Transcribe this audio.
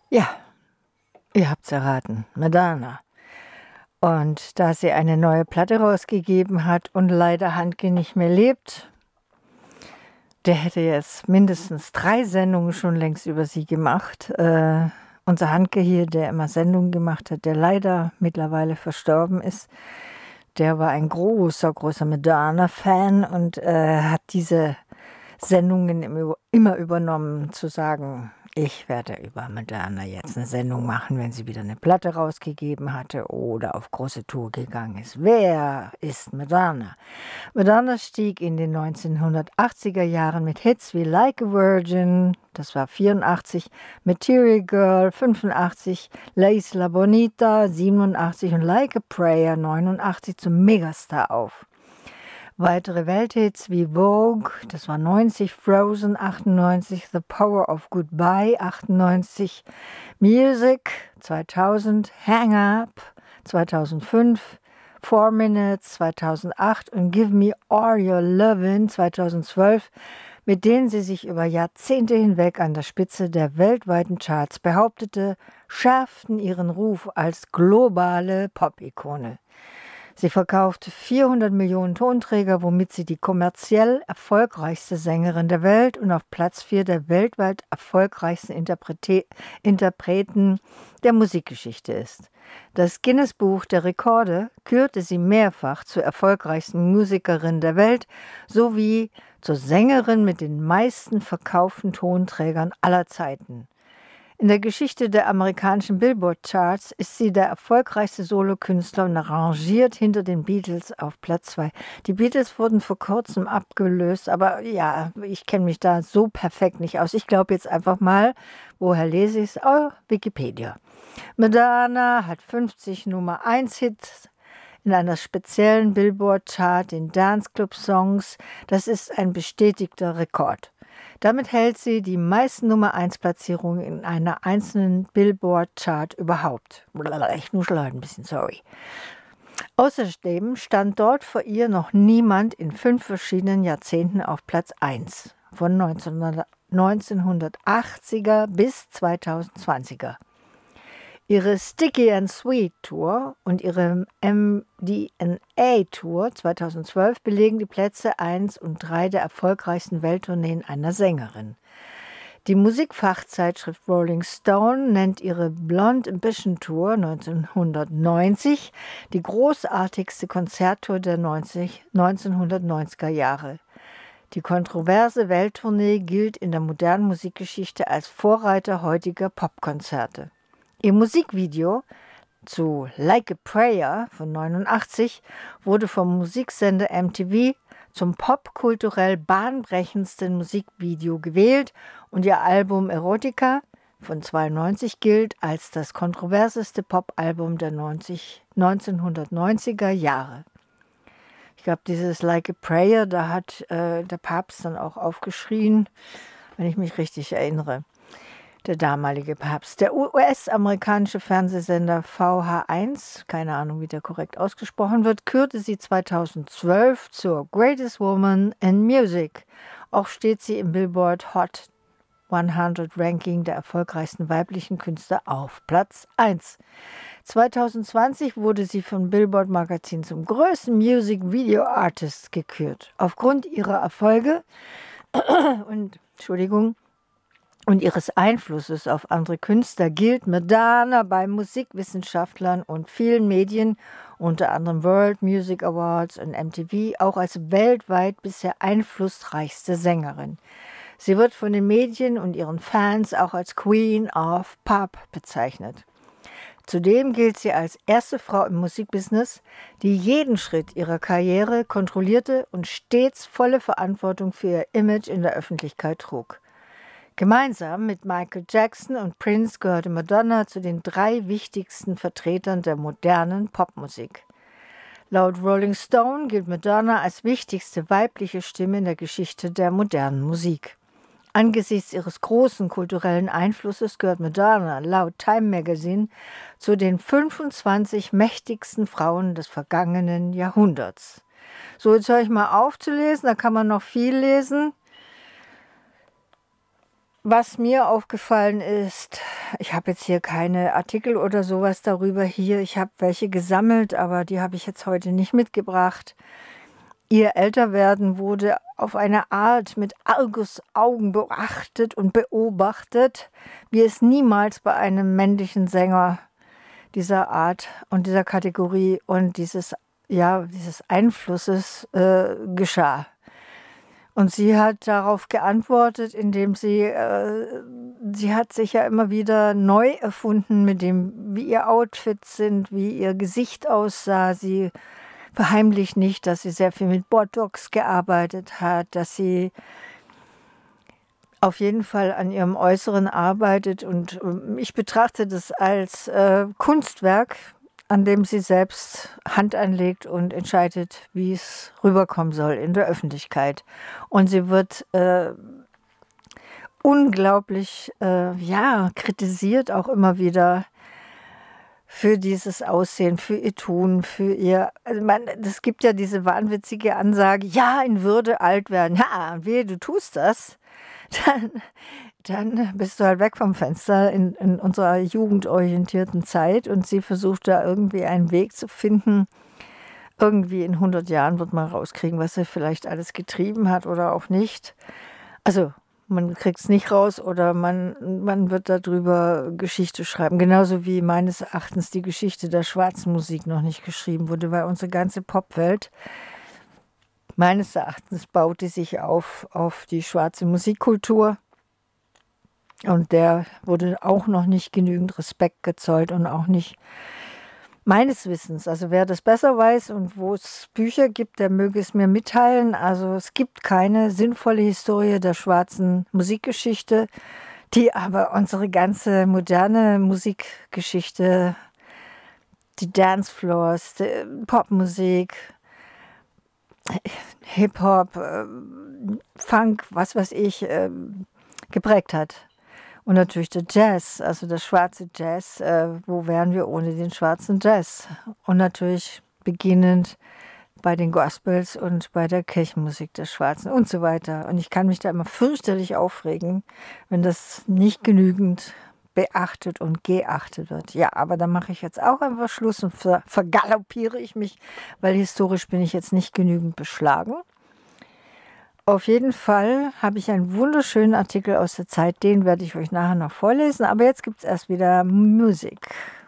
Ja, ihr habt's erraten, Madonna. Und da sie eine neue Platte rausgegeben hat und leider Handke nicht mehr lebt, der hätte jetzt mindestens 3 Sendungen schon längst über sie gemacht. Unser Handke hier, der immer Sendungen gemacht hat, der leider mittlerweile verstorben ist, der war ein großer Madonna-Fan und hat diese Sendungen immer übernommen, zu sagen, ich werde über Madonna jetzt eine Sendung machen, wenn sie wieder eine Platte rausgegeben hatte oder auf große Tour gegangen ist. Wer ist Madonna? Madonna stieg in den 1980er Jahren mit Hits wie Like a Virgin, das war 84, Material Girl 85, La Isla Bonita 87 und Like a Prayer 89 zum Megastar auf. Weitere Welthits wie Vogue, das war 90, Frozen 98, The Power of Goodbye 98, Music 2000, Hang Up 2005, 4 Minutes 2008 und Give Me All Your Lovin' 2012, mit denen sie sich über Jahrzehnte hinweg an der Spitze der weltweiten Charts behauptete, schärften ihren Ruf als globale Pop-Ikone. Sie verkaufte 400 Millionen Tonträger, womit sie die kommerziell erfolgreichste Sängerin der Welt und auf Platz 4 der weltweit erfolgreichsten Interpreten der Musikgeschichte ist. Das Guinness-Buch der Rekorde kürte sie mehrfach zur erfolgreichsten Musikerin der Welt sowie zur Sängerin mit den meisten verkauften Tonträgern aller Zeiten. In der Geschichte der amerikanischen Billboard-Charts ist sie der erfolgreichste Solokünstler und rangiert hinter den Beatles auf Platz 2. Die Beatles wurden vor kurzem abgelöst, aber ja, ich kenne mich da so perfekt nicht aus. Ich glaube jetzt einfach mal, woher lese ich es? Oh, Wikipedia. Madonna hat 50 Nummer-1-Hits in einer speziellen Billboard-Chart, den Dance Club Songs. Das ist ein bestätigter Rekord. Damit hält sie die meisten Nummer-1-Platzierungen in einer einzelnen Billboard-Chart überhaupt. Ich nuschel heute ein bisschen, sorry. Außerdem stand dort vor ihr noch niemand in 5 verschiedenen Jahrzehnten auf Platz 1, von 1980er bis 2020er. Ihre Sticky and Sweet Tour und ihre MDNA Tour 2012 belegen die Plätze 1 und 3 der erfolgreichsten Welttourneen einer Sängerin. Die Musikfachzeitschrift Rolling Stone nennt ihre Blonde Ambition Tour 1990 die großartigste Konzerttour der 1990er Jahre. Die kontroverse Welttournee gilt in der modernen Musikgeschichte als Vorreiter heutiger Popkonzerte. Ihr Musikvideo zu Like a Prayer von 89 wurde vom Musiksender MTV zum popkulturell bahnbrechendsten Musikvideo gewählt und ihr Album Erotica von 92 gilt als das kontroverseste Popalbum der 1990er Jahre. Ich glaube, dieses Like a Prayer, da hat der Papst dann auch aufgeschrien, wenn ich mich richtig erinnere. Der damalige Papst. Der US-amerikanische Fernsehsender VH1, keine Ahnung, wie der korrekt ausgesprochen wird, kürte sie 2012 zur Greatest Woman in Music. Auch steht sie im Billboard Hot 100 Ranking der erfolgreichsten weiblichen Künstler auf Platz 1. 2020 wurde sie von Billboard Magazin zum größten Music Video Artist gekürt. Aufgrund ihrer Erfolge und ihres Einflusses auf andere Künstler gilt Madonna bei Musikwissenschaftlern und vielen Medien, unter anderem World Music Awards und MTV, auch als weltweit bisher einflussreichste Sängerin. Sie wird von den Medien und ihren Fans auch als Queen of Pop bezeichnet. Zudem gilt sie als erste Frau im Musikbusiness, die jeden Schritt ihrer Karriere kontrollierte und stets volle Verantwortung für ihr Image in der Öffentlichkeit trug. Gemeinsam mit Michael Jackson und Prince gehörte Madonna zu den 3 wichtigsten Vertretern der modernen Popmusik. Laut Rolling Stone gilt Madonna als wichtigste weibliche Stimme in der Geschichte der modernen Musik. Angesichts ihres großen kulturellen Einflusses gehört Madonna laut Time Magazine zu den 25 mächtigsten Frauen des vergangenen Jahrhunderts. So, jetzt höre ich mal auf zu lesen, da kann man noch viel lesen. Was mir aufgefallen ist, ich habe jetzt hier keine Artikel oder sowas darüber hier. Ich habe welche gesammelt, aber die habe ich jetzt heute nicht mitgebracht. Ihr Älterwerden wurde auf eine Art mit Argusaugen beachtet und beobachtet, wie es niemals bei einem männlichen Sänger dieser Art und dieser Kategorie und dieses Einflusses geschah. Und sie hat darauf geantwortet, indem sie hat sich ja immer wieder neu erfunden mit dem, wie ihr Outfit sind, wie ihr Gesicht aussah. Sie verheimlicht nicht, dass sie sehr viel mit Botox gearbeitet hat, dass sie auf jeden Fall an ihrem Äußeren arbeitet. Und ich betrachte das als Kunstwerk, an dem sie selbst Hand anlegt und entscheidet, wie es rüberkommen soll in der Öffentlichkeit. Und sie wird unglaublich kritisiert auch immer wieder für dieses Aussehen, für ihr Tun, für ihr. Also es gibt ja diese wahnwitzige Ansage, ja, in Würde alt werden. Ja, wehe, du tust das, dann bist du halt weg vom Fenster in unserer jugendorientierten Zeit. Und sie versucht da irgendwie einen Weg zu finden. Irgendwie in 100 Jahren wird man rauskriegen, was sie vielleicht alles getrieben hat oder auch nicht. Also man kriegt es nicht raus oder man wird darüber Geschichte schreiben. Genauso wie meines Erachtens die Geschichte der schwarzen Musik noch nicht geschrieben wurde, weil unsere ganze Popwelt meines Erachtens baut die sich auf die schwarze Musikkultur. Und der wurde auch noch nicht genügend Respekt gezollt und auch nicht meines Wissens. Also wer das besser weiß und wo es Bücher gibt, der möge es mir mitteilen. Also es gibt keine sinnvolle Historie der schwarzen Musikgeschichte, die aber unsere ganze moderne Musikgeschichte, die Dancefloors, die Popmusik, Hip-Hop, Funk, was weiß ich, geprägt hat. Und natürlich der Jazz, also der schwarze Jazz. Wo wären wir ohne den schwarzen Jazz? Und natürlich beginnend bei den Gospels und bei der Kirchenmusik der Schwarzen und so weiter. Und ich kann mich da immer fürchterlich aufregen, wenn das nicht beachtet und geachtet wird. Ja, aber da mache ich jetzt auch einfach Schluss und vergaloppiere ich mich, weil historisch bin ich jetzt nicht genügend beschlagen. Auf jeden Fall habe ich einen wunderschönen Artikel aus der Zeit, den werde ich euch nachher noch vorlesen, aber jetzt gibt es erst wieder Musik.